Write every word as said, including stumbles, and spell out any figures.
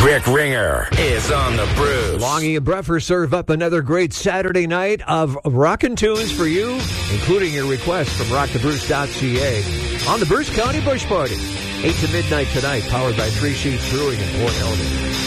Rick Ringer is on the Bruce. Longy and Breffer serve up another great Saturday night of rockin' tunes for you, including your request from rock the bruce dot c a on the Bruce County Bush Party. eight to midnight tonight, powered by Three Sheets Brewing in Port Elgin.